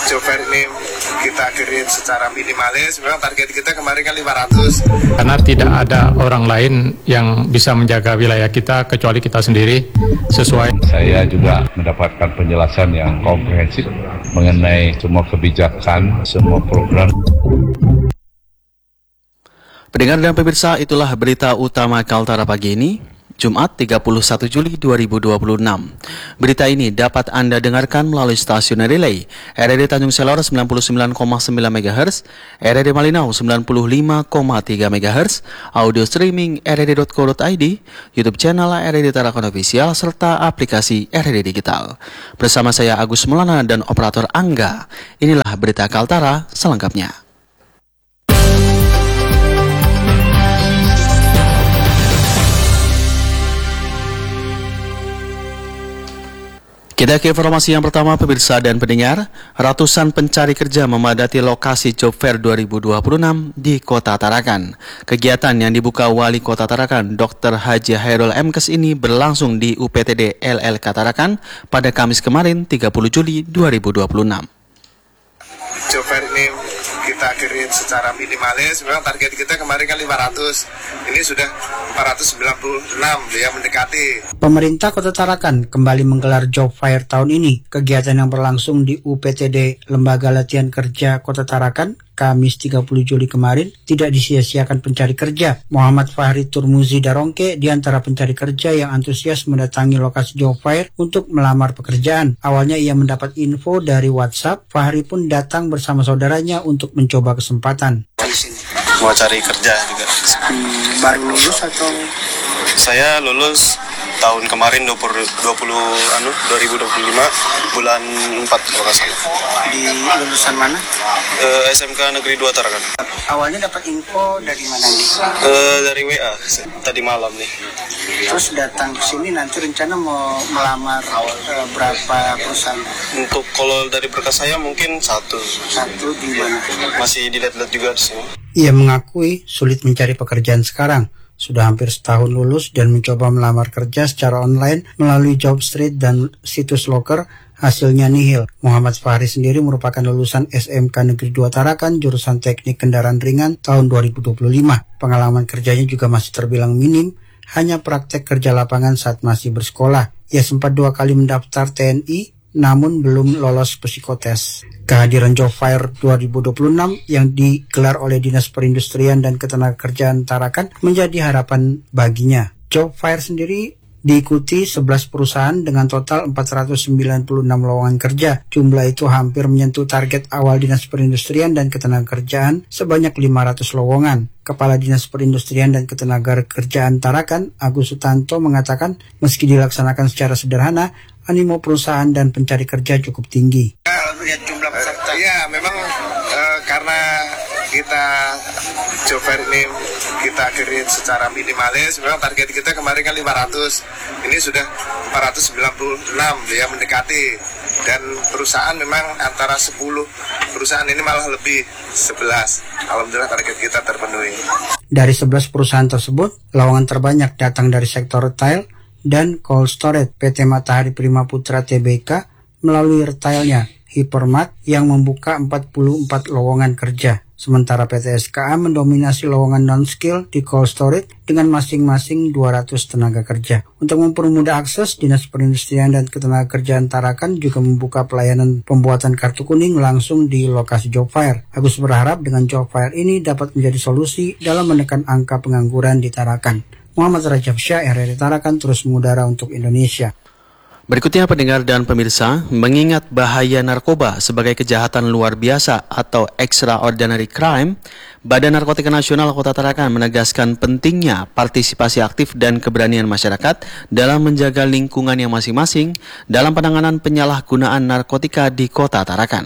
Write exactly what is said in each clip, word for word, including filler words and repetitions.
job fair ini kita akhirin secara minimalis. Memang target kita kemarin kan lima ratus. Karena tidak ada orang lain yang bisa menjaga wilayah kita kecuali kita sendiri sesuai. Saya juga mendapatkan penjelasan yang komprehensif mengenai semua kebijakan, semua program. Pendengar dan pemirsa, itulah berita utama Kaltara pagi ini, Jumat tiga puluh satu Juli dua ribu dua puluh enam. Berita ini dapat Anda dengarkan melalui stasiun relay R R D Tanjung Selor sembilan puluh sembilan koma sembilan megahertz, R R D Malinau sembilan puluh lima koma tiga megahertz, audio streaming r r d dot co dot i d, YouTube channel R R D Tarakan Official, serta aplikasi R R D Digital. Bersama saya Agus Maulana dan operator Angga, inilah berita Kaltara selengkapnya. Kita ke informasi yang pertama, pemirsa dan pendengar. Ratusan pencari kerja memadati lokasi Job Fair dua ribu dua puluh enam di Kota Tarakan. Kegiatan yang dibuka Wali Kota Tarakan, Doktor Haji Hairul Mkes ini berlangsung di U P T D L L K Tarakan pada Kamis kemarin tiga puluh Juli dua ribu dua puluh enam. Job fair ini kita akhirin secara minimalis. Memang target kita kemarin kan lima ratus. Ini sudah empat ratus sembilan puluh enam, ya mendekati. Pemerintah Kota Tarakan kembali menggelar Job Fair tahun ini. Kegiatan yang berlangsung di U P T D Lembaga Latihan Kerja Kota Tarakan Kamis tiga puluh Juli kemarin tidak disia-siakan pencari kerja. Muhammad Fahri Turmuzi Darongke di antara pencari kerja yang antusias mendatangi lokasi Job Fair untuk melamar pekerjaan. Awalnya ia mendapat info dari WhatsApp. Fahri pun datang bersama saudaranya untuk mencoba kesempatan. Mau cari kerja juga. Hmm, baru lulus atau? Saya lulus tahun kemarin dua puluh anu dua ribu dua puluh lima bulan empat kalau nggak salah. Di lulusan mana? Uh, S M K Negeri dua Tarakan. Awalnya dapat info dari mana nih? Uh, dari W A tadi malam nih. Terus datang ke sini, nanti rencana mau melamar uh, berapa perusahaan? Untuk kalau dari berkas saya mungkin satu. Satu di mana? Masih dilihat-lihat juga di sini. Ia mengakui sulit mencari pekerjaan sekarang. Sudah hampir setahun lulus dan mencoba melamar kerja secara online melalui Jobstreet dan situs loker, hasilnya nihil. Muhammad Fahri sendiri merupakan lulusan S M K Negeri dua Tarakan jurusan Teknik Kendaraan Ringan tahun dua ribu dua puluh lima. Pengalaman kerjanya juga masih terbilang minim, hanya praktek kerja lapangan saat masih bersekolah. Ia sempat dua kali mendaftar T N I, namun belum lolos psikotes. Kehadiran Job Fair dua ribu dua puluh enam yang digelar oleh Dinas Perindustrian dan Ketenagakerjaan Tarakan menjadi harapan baginya. Job Fair sendiri diikuti sebelas perusahaan dengan total empat ratus sembilan puluh enam lowongan kerja. Jumlah itu hampir menyentuh target awal Dinas Perindustrian dan Ketenagakerjaan sebanyak lima ratus lowongan. Kepala Dinas Perindustrian dan Ketenagakerjaan Tarakan, Agus Sutanto, mengatakan meski dilaksanakan secara sederhana, animo perusahaan dan pencari kerja cukup tinggi. Lihat jumlah peserta. Ya, memang uh, karena kita job fair ini kita akhirin secara minimalis. Memang target kita kemarin kan lima ratus. Ini sudah empat ratus sembilan puluh enam, ya mendekati. Dan perusahaan memang antara sepuluh perusahaan ini malah lebih sebelas. Alhamdulillah target kita terpenuhi. Dari sebelas perusahaan tersebut, lowongan terbanyak datang dari sektor retail dan cold storage. P T Matahari Prima Putra T B K melalui retailnya Hypermart yang membuka empat puluh empat lowongan kerja. Sementara P T S K A mendominasi lowongan non-skill di cold storage dengan masing-masing dua ratus tenaga kerja. Untuk mempermudah akses, Dinas Perindustrian dan Ketenagakerjaan Tarakan juga membuka pelayanan pembuatan kartu kuning langsung di lokasi Job Fair. Agus berharap dengan Job Fair ini dapat menjadi solusi dalam menekan angka pengangguran di Tarakan. Muhammad Rajab Syah, R R D Tarakan, terus mengudara untuk Indonesia. Berikutnya pendengar dan pemirsa, mengingat bahaya narkoba sebagai kejahatan luar biasa atau extraordinary crime, Badan Narkotika Nasional Kota Tarakan menegaskan pentingnya partisipasi aktif dan keberanian masyarakat dalam menjaga lingkungannya masing-masing dalam penanganan penyalahgunaan narkotika di Kota Tarakan.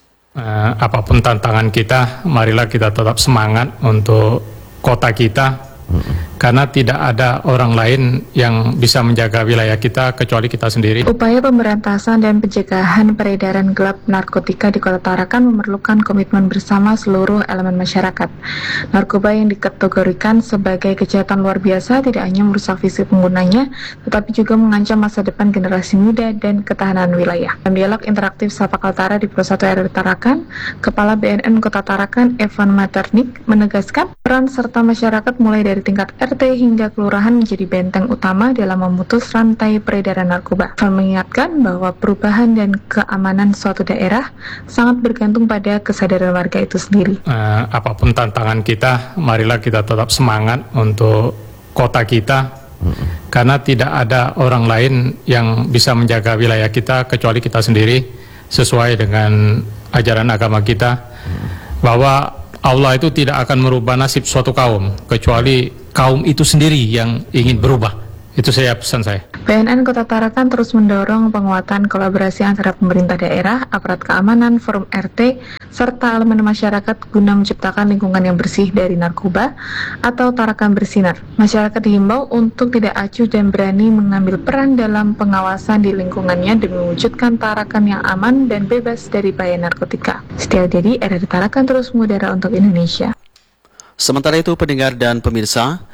Uh, apapun tantangan kita, marilah kita tetap semangat untuk kota kita. karena tidak ada orang lain yang bisa menjaga wilayah kita kecuali kita sendiri. Upaya pemberantasan dan pencegahan peredaran gelap narkotika di Kota Tarakan memerlukan komitmen bersama seluruh elemen masyarakat. Narkoba yang dikategorikan sebagai kejahatan luar biasa tidak hanya merusak visi penggunanya, tetapi juga mengancam masa depan generasi muda dan ketahanan wilayah. Dalam dialog interaktif Sapa Kaltara di Pro satu R R Tarakan, Kepala B N N Kota Tarakan, Evan Maternik, menegaskan peran serta masyarakat mulai dari tingkat R T hingga kelurahan menjadi benteng utama dalam memutus rantai peredaran narkoba. Evan mengingatkan bahwa perubahan dan keamanan suatu daerah sangat bergantung pada kesadaran warga itu sendiri. Uh, apapun tantangan kita, marilah kita tetap semangat untuk kota kita, hmm. karena tidak ada orang lain yang bisa menjaga wilayah kita kecuali kita sendiri, sesuai dengan ajaran agama kita, hmm. bahwa Allah itu tidak akan merubah nasib suatu kaum kecuali kaum itu sendiri yang ingin berubah. Itu saya pesan saya. B N N Kota Tarakan terus mendorong penguatan kolaborasi antara pemerintah daerah, aparat keamanan, forum R T, serta elemen masyarakat guna menciptakan lingkungan yang bersih dari narkoba atau Tarakan Bersinar. Masyarakat dihimbau untuk tidak acuh dan berani mengambil peran dalam pengawasan di lingkungannya demi mewujudkan Tarakan yang aman dan bebas dari bahaya narkotika. Setia Dedi, R R Tarakan terus mengudara untuk Indonesia. Sementara itu, pendengar dan pemirsa,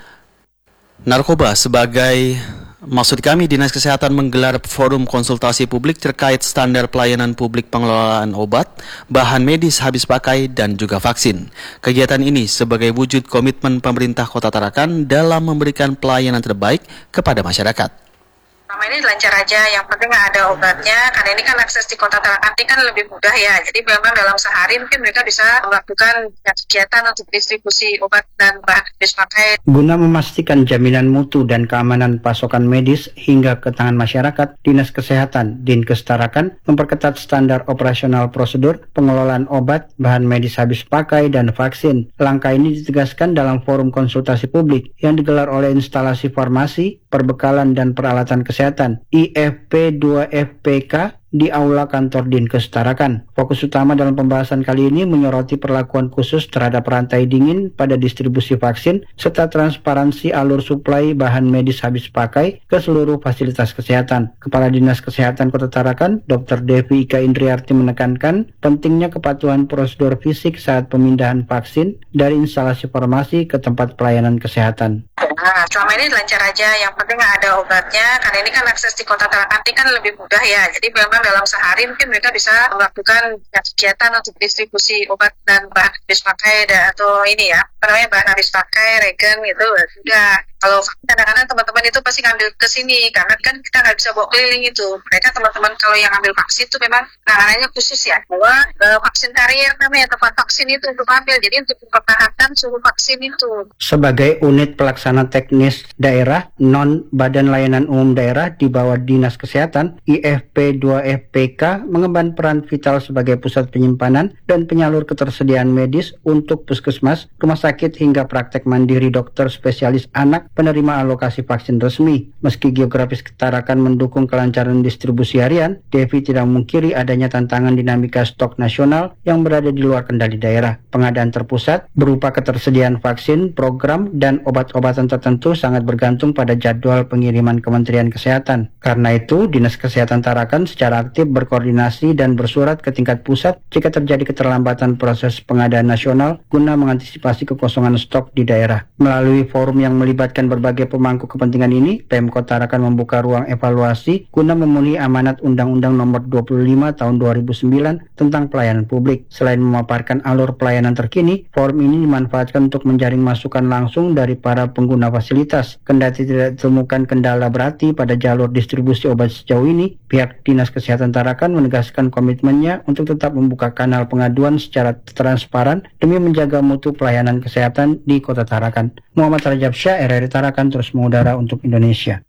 narkoba sebagai Maksud kami, Dinas Kesehatan menggelar forum konsultasi publik terkait standar pelayanan publik pengelolaan obat, bahan medis habis pakai, dan juga vaksin. Kegiatan ini sebagai wujud komitmen pemerintah Kota Tarakan dalam memberikan pelayanan terbaik kepada masyarakat. Selama ini lancar aja, yang penting ada obatnya, karena ini kan akses di Kota Tarakan ini kan lebih mudah ya, jadi memang dalam sehari mungkin mereka bisa melakukan kegiatan untuk distribusi obat dan bahan habis pakai. Guna memastikan jaminan mutu dan keamanan pasokan medis hingga ke tangan masyarakat, Dinas Kesehatan Dinkes Tarakan memperketat standar operasional prosedur pengelolaan obat, bahan medis habis pakai, dan vaksin. Langkah ini ditegaskan dalam forum konsultasi publik yang digelar oleh instalasi farmasi, perbekalan, dan peralatan kesehatan I F P dua F P K di Aula Kantor Dinkes Tarakan. Fokus utama dalam pembahasan kali ini menyoroti perlakuan khusus terhadap rantai dingin pada distribusi vaksin serta transparansi alur suplai bahan medis habis pakai ke seluruh fasilitas kesehatan. Kepala Dinas Kesehatan Kota Tarakan, Doktor Devi Ika Indriarti menekankan pentingnya kepatuhan prosedur fisik saat pemindahan vaksin dari instalasi farmasi ke tempat pelayanan kesehatan. Nah, selama ini lancar aja, yang penting ada obatnya, karena ini kan akses di Kota Tarakan ini kan lebih mudah ya, jadi memang dalam sehari mungkin mereka bisa melakukan kegiatan untuk distribusi obat dan bahan habis pakai dan, atau ini ya, apa namanya, bahan habis pakai, regen gitu, udah. Kalau kadang-kadang teman-teman itu pasti ngambil ke sini, karena kan kita nggak bisa bawa keliling itu. Mereka teman-teman kalau yang ambil vaksin itu memang penanganannya khusus ya, bahwa uh, vaksin karier namanya, tempat vaksin itu untuk ambil, jadi untuk mempertahankan seluruh vaksin itu. Sebagai unit pelaksana teknis daerah non Badan Layanan Umum Daerah di bawah Dinas Kesehatan, I F P dua F P K mengemban peran vital sebagai pusat penyimpanan dan penyalur ketersediaan medis untuk puskesmas, rumah sakit, hingga praktek mandiri dokter spesialis anak penerima alokasi vaksin resmi. Meski geografis Tarakan mendukung kelancaran distribusi harian, Devi tidak memungkiri adanya tantangan dinamika stok nasional yang berada di luar kendali daerah. Pengadaan terpusat berupa ketersediaan vaksin, program, dan obat-obatan tertentu sangat bergantung pada jadwal pengiriman Kementerian Kesehatan. Karena itu, Dinas Kesehatan Tarakan secara aktif berkoordinasi dan bersurat ke tingkat pusat jika terjadi keterlambatan proses pengadaan nasional guna mengantisipasi kekosongan stok di daerah. Melalui forum yang melibatkan berbagai pemangku kepentingan ini, Pemkot Tarakan membuka ruang evaluasi guna memenuhi amanat Undang-Undang Nomor dua puluh lima Tahun dua ribu sembilan tentang pelayanan publik. Selain memaparkan alur pelayanan terkini, forum ini dimanfaatkan untuk menjaring masukan langsung dari para pengguna fasilitas. Kendati tidak ditemukan kendala berarti pada jalur distribusi obat sejauh ini, pihak Dinas Kesehatan Tarakan menegaskan komitmennya untuk tetap membuka kanal pengaduan secara transparan demi menjaga mutu pelayanan kesehatan di Kota Tarakan. Muhammad Rajab Syah, R R Tarakan terus mengudara untuk Indonesia.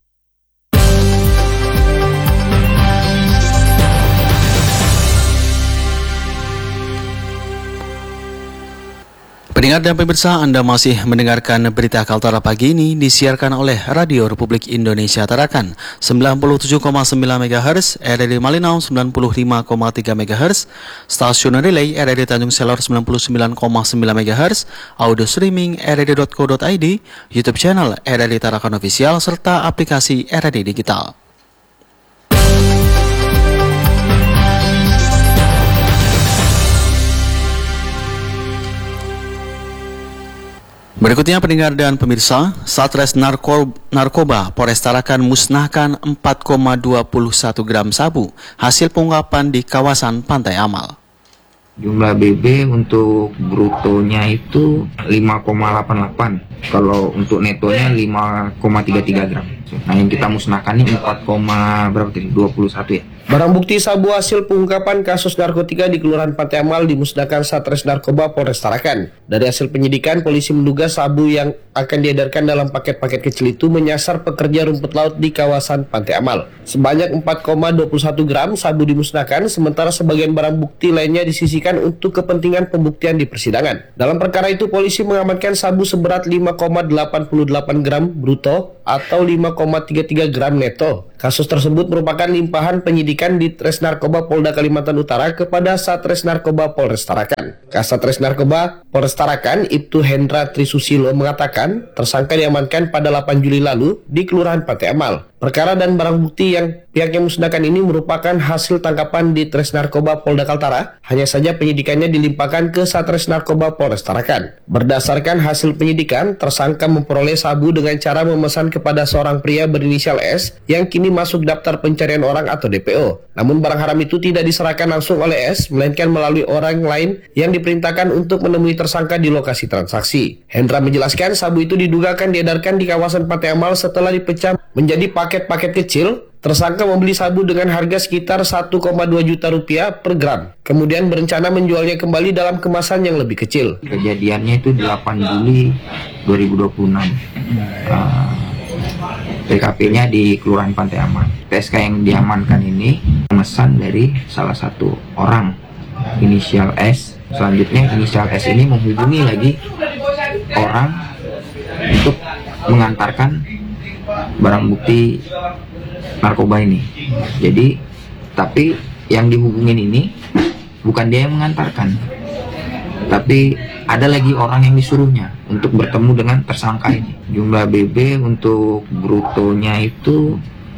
Pendengar Pendengar dan pemirsa, Anda masih mendengarkan berita Kaltara pagi ini disiarkan oleh Radio Republik Indonesia Tarakan sembilan puluh tujuh koma sembilan megahertz, R R D Malinau sembilan puluh lima koma tiga megahertz, stasiun relay R R D Tanjung Selor sembilan puluh sembilan koma sembilan megahertz, audio streaming r r d dot co dot i d, YouTube channel R R D Tarakan Official, serta aplikasi R R D Digital. Berikutnya pendengar dan pemirsa, Satres Narko, Narkoba Polres Tarakan musnahkan empat koma dua satu gram sabu hasil pengungkapan di kawasan Pantai Amal. Jumlah B B untuk brutonya itu lima koma delapan delapan, kalau untuk netonya lima koma tiga tiga gram. Nah, yang kita musnahkan ini empat, berapa tadi? dua puluh satu ya. Barang bukti sabu hasil pengungkapan kasus narkotika di Kelurahan Pantai Amal dimusnahkan Satres Narkoba Polres Tarakan. Dari hasil penyidikan, polisi menduga sabu yang akan diedarkan dalam paket-paket kecil itu menyasar pekerja rumput laut di kawasan Pantai Amal. Sebanyak empat koma dua satu gram sabu dimusnahkan, sementara sebagian barang bukti lainnya disisihkan untuk kepentingan pembuktian di persidangan. Dalam perkara itu, polisi mengamankan sabu seberat lima koma delapan delapan gram bruto atau lima koma tiga tiga gram neto. Kasus tersebut merupakan limpahan penyidikan di Tres Narkoba Polda Kalimantan Utara kepada Satres Narkoba Polres Tarakan. Kasatres Narkoba Polres Tarakan, Ibtu Hendra Trisusilo mengatakan tersangka diamankan pada delapan Juli lalu di Kelurahan Pantai Amal. Perkara dan barang bukti yang pihaknya musnahkan ini merupakan hasil tangkapan di Tres Narkoba Polda Kaltara. Hanya saja penyidikannya dilimpahkan ke Satres Narkoba Polres Tarakan. Berdasarkan hasil penyidikan, tersangka memperoleh sabu dengan cara memesan kepada seorang pria berinisial S yang kini masuk daftar pencarian orang atau D P O. Namun barang haram itu tidak diserahkan langsung oleh S, melainkan melalui orang lain yang diperintahkan untuk menemui tersangka di lokasi transaksi. Hendra menjelaskan sabu itu diduga akan diedarkan di kawasan Pantai Amal setelah dipecah menjadi paket-paket kecil. Tersangka membeli sabu dengan harga sekitar satu koma dua juta rupiah per gram. Kemudian berencana menjualnya kembali dalam kemasan yang lebih kecil. Kejadiannya itu delapan Juli dua ribu dua puluh enam. Uh, T K P-nya di Kelurahan Pantai Amal. P S K yang diamankan ini memesan dari salah satu orang inisial S. Selanjutnya inisial S ini menghubungi lagi orang untuk mengantarkan barang bukti narkoba ini. Jadi, tapi yang dihubungin ini bukan dia yang mengantarkan, tapi ada lagi orang yang disuruhnya untuk bertemu dengan tersangka ini. Jumlah B B untuk brutonya itu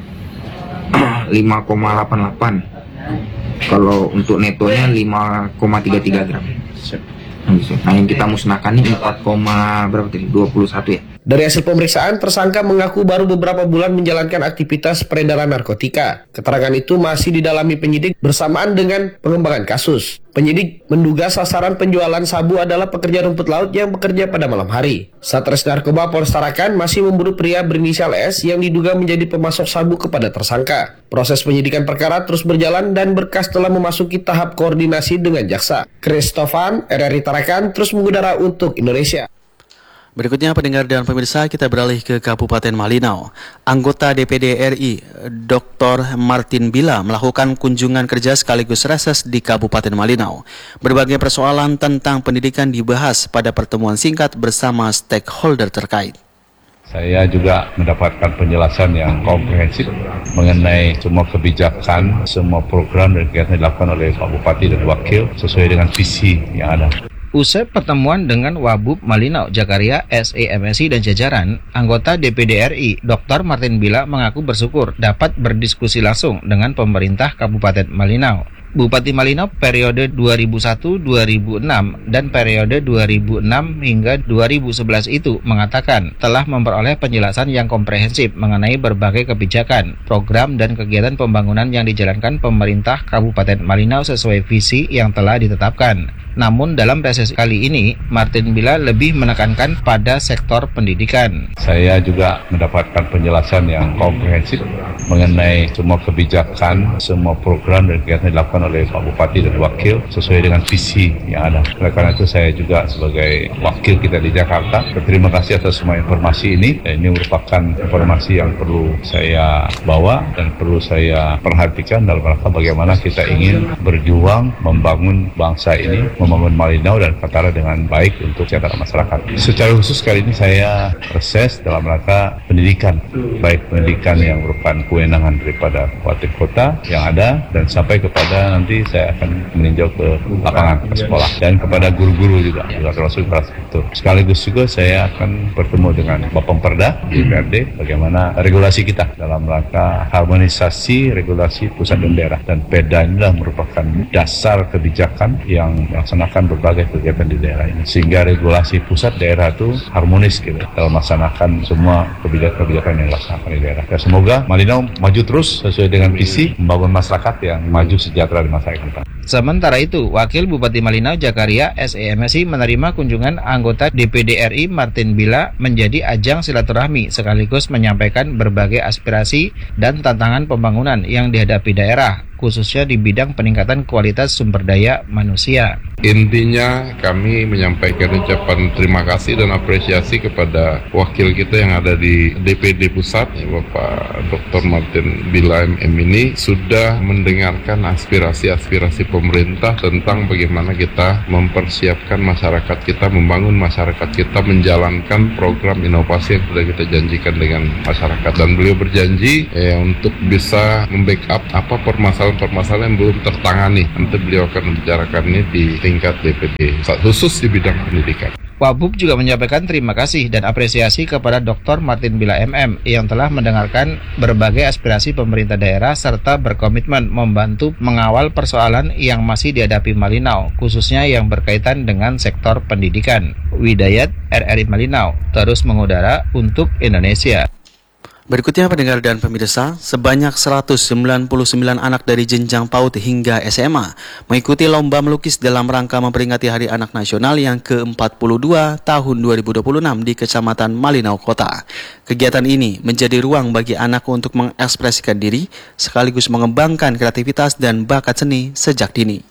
lima koma delapan delapan, kalau untuk netonya lima koma tiga tiga gram. Nah, yang kita musnahkan ini empat, berapa tadi? dua puluh satu ya. Dari hasil pemeriksaan, tersangka mengaku baru beberapa bulan menjalankan aktivitas peredaran narkotika. Keterangan itu masih didalami penyidik bersamaan dengan pengembangan kasus. Penyidik menduga sasaran penjualan sabu adalah pekerja rumput laut yang bekerja pada malam hari. Satres Narkoba Polres Tarakan masih memburu pria berinisial S yang diduga menjadi pemasok sabu kepada tersangka. Proses penyidikan perkara terus berjalan dan berkas telah memasuki tahap koordinasi dengan jaksa. Christofan, R R I Tarakan, terus mengudara untuk Indonesia. Berikutnya pendengar dan pemirsa, kita beralih ke Kabupaten Malinau. Anggota D P D R I Doktor Martin Bila melakukan kunjungan kerja sekaligus reses di Kabupaten Malinau. Berbagai persoalan tentang pendidikan dibahas pada pertemuan singkat bersama stakeholder terkait. Saya juga mendapatkan penjelasan yang komprehensif mengenai semua kebijakan, semua program dan kegiatan yang dilakukan oleh Pak Bupati dan Wakil sesuai dengan visi yang ada. Usai pertemuan dengan Wabub Malinau Jakaria, S E M S I dan jajaran, anggota D P D R I Doktor Martin Bila mengaku bersyukur dapat berdiskusi langsung dengan pemerintah Kabupaten Malinau. Bupati Malinau periode dua ribu satu sampai dua ribu enam dan periode dua ribu enam hingga dua ribu sebelas itu mengatakan telah memperoleh penjelasan yang komprehensif mengenai berbagai kebijakan, program dan kegiatan pembangunan yang dijalankan pemerintah Kabupaten Malinau sesuai visi yang telah ditetapkan. Namun dalam reses kali ini, Martin Bila lebih menekankan pada sektor pendidikan. Saya juga mendapatkan penjelasan yang komprehensif mengenai semua kebijakan, semua program dan kegiatan yang dilakukan dilakukan oleh Pak Bupati dan Wakil sesuai dengan visi yang ada. Oleh karena itu saya juga sebagai wakil kita di Jakarta berterima kasih atas semua informasi ini. Ini merupakan informasi yang perlu saya bawa dan perlu saya perhatikan dalam rangka bagaimana kita ingin berjuang membangun bangsa ini, membangun Malinau dan Kaltara dengan baik untuk kesejahteraan masyarakat. Secara khusus kali ini saya reses dalam rangka pendidikan, baik pendidikan yang merupakan kewenangan daripada Kabupaten Kota yang ada dan sampai kepada nanti saya akan meninjau ke lapangan, ke sekolah dan kepada guru-guru juga, juga termasuk infrastruktur. Sekaligus juga saya akan bertemu dengan Bapak Perda di D P R D bagaimana regulasi kita dalam rangka harmonisasi regulasi pusat dan daerah, dan Perda inilah merupakan dasar kebijakan yang melaksanakan berbagai kegiatan di daerah ini sehingga regulasi pusat daerah itu harmonis gitu dalam melaksanakan semua kebijakan-kebijakan yang dilaksanakan di daerah. Dan semoga Malinau maju terus sesuai dengan visi membangun masyarakat yang maju sejahtera di masa depan. Sementara itu, Wakil Bupati Malinau Jakaria S E M S I menerima kunjungan anggota D P D R I Martin Bila menjadi ajang silaturahmi sekaligus menyampaikan berbagai aspirasi dan tantangan pembangunan yang dihadapi daerah, khususnya di bidang peningkatan kualitas sumber daya manusia. Intinya kami menyampaikan ucapan terima kasih dan apresiasi kepada wakil kita yang ada di D P D Pusat, Bapak Doktor Martin Bila M M ini sudah mendengarkan aspirasi-aspirasi pemerintah tentang bagaimana kita mempersiapkan masyarakat kita, membangun masyarakat kita, menjalankan program inovasi yang sudah kita janjikan dengan masyarakat. Dan beliau berjanji eh, untuk bisa membackup apa permasalahan-permasalahan yang belum tertangani. Nanti beliau akan membicarakan ini di tingkat D P D, khusus di bidang pendidikan. Wabub juga menyampaikan terima kasih dan apresiasi kepada Doktor Martin Bila M M yang telah mendengarkan berbagai aspirasi pemerintah daerah serta berkomitmen membantu mengawal persoalan yang masih dihadapi Malinau, khususnya yang berkaitan dengan sektor pendidikan. Widayat R R I Malinau terus mengudara untuk Indonesia. Berikutnya pendengar dan pemirsa, sebanyak seratus sembilan puluh sembilan anak dari jenjang PAUD hingga S M A mengikuti lomba melukis dalam rangka memperingati Hari Anak Nasional yang ke empat puluh dua tahun dua ribu dua puluh enam di Kecamatan Malinau Kota. Kegiatan ini menjadi ruang bagi anak untuk mengekspresikan diri sekaligus mengembangkan kreativitas dan bakat seni sejak dini.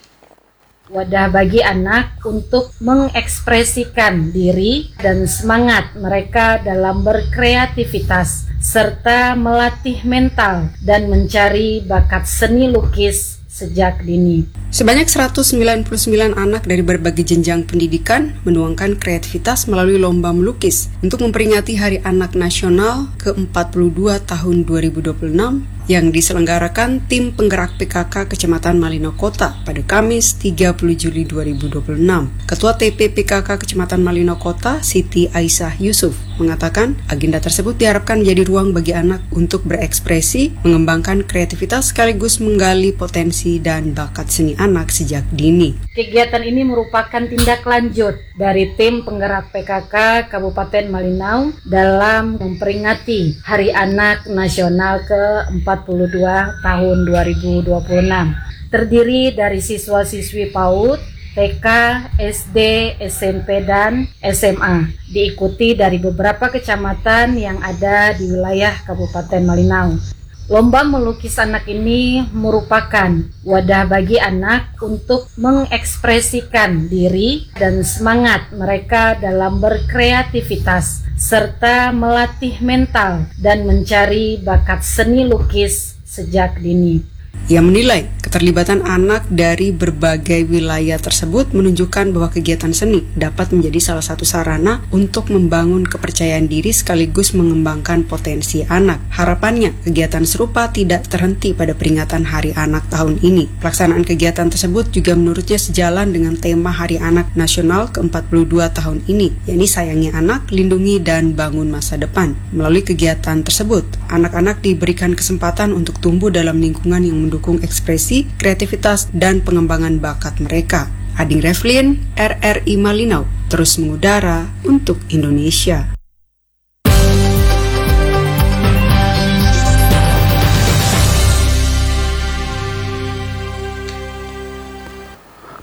Wadah bagi anak untuk mengekspresikan diri dan semangat mereka dalam berkreativitas serta melatih mental dan mencari bakat seni lukis sejak dini. Sebanyak seratus sembilan puluh sembilan anak dari berbagai jenjang pendidikan menuangkan kreativitas melalui lomba melukis untuk memperingati Hari Anak Nasional ke empat puluh dua tahun dua ribu dua puluh enam yang diselenggarakan tim penggerak P K K Kecamatan Malinau Kota pada Kamis tiga puluh Juli dua ribu dua puluh enam. Ketua T P P K K Kecamatan Malinau Kota, Siti Aisyah Yusuf, mengatakan agenda tersebut diharapkan menjadi ruang bagi anak untuk berekspresi, mengembangkan kreativitas sekaligus menggali potensi dan bakat seni anak sejak dini. Kegiatan ini merupakan tindak lanjut dari tim penggerak P K K Kabupaten Malinau dalam memperingati Hari Anak Nasional ke empat puluh dua tahun dua ribu dua puluh enam. Terdiri dari siswa-siswi PAUD, T K, S D, S M P, dan S M A. Diikuti dari beberapa kecamatan yang ada di wilayah Kabupaten Malinau. Lomba melukis anak ini merupakan wadah bagi anak untuk mengekspresikan diri dan semangat mereka dalam berkreativitas serta melatih mental dan mencari bakat seni lukis sejak dini. Ia menilai keterlibatan anak dari berbagai wilayah tersebut menunjukkan bahwa kegiatan seni dapat menjadi salah satu sarana untuk membangun kepercayaan diri sekaligus mengembangkan potensi anak. Harapannya, kegiatan serupa tidak terhenti pada peringatan Hari Anak tahun ini. Pelaksanaan kegiatan tersebut juga menurutnya sejalan dengan tema Hari Anak Nasional ke empat puluh dua tahun ini, yakni sayangi anak, lindungi dan bangun masa depan. Melalui kegiatan tersebut, anak-anak diberikan kesempatan untuk tumbuh dalam lingkungan yang mendukung ekspresi, kreativitas, dan pengembangan bakat mereka. Ading Reflin, R R I Malinau, terus mengudara untuk Indonesia.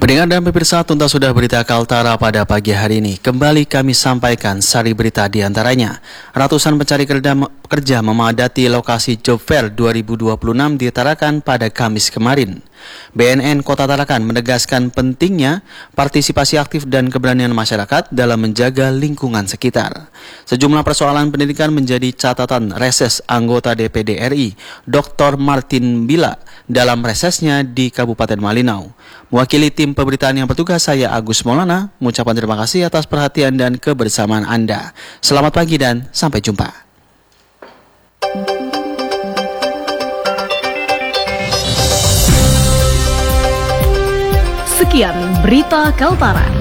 Pendengar dan pemirsa, tuntas sudah berita Kaltara pada pagi hari ini. Kembali kami sampaikan sari berita di antaranya. Ratusan pencari kerja, kerja memadati lokasi Job Fair dua ribu dua puluh enam di Tarakan pada Kamis kemarin. B N N Kota Tarakan menegaskan pentingnya partisipasi aktif dan keberanian masyarakat dalam menjaga lingkungan sekitar. Sejumlah persoalan pendidikan menjadi catatan reses anggota D P D R I, Doktor Martin Bila, dalam resesnya di Kabupaten Malinau. Mewakili tim pemberitaan yang bertugas, saya Agus Maulana, mengucapkan terima kasih atas perhatian dan kebersamaan Anda. Selamat pagi dan sampai jumpa. Sekian berita Kaltara.